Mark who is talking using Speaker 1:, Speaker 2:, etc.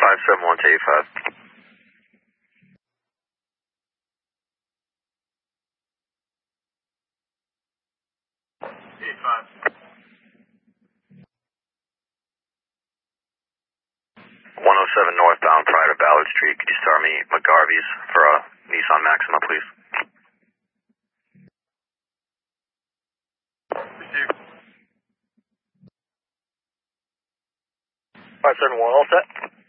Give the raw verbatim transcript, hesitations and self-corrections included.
Speaker 1: five seven one to eight five.
Speaker 2: eight five.
Speaker 1: one oh seven northbound prior to Ballard Street. Could you start me McGarvey's for a Nissan Maxima, please?
Speaker 2: Received.
Speaker 1: five seven one, all set?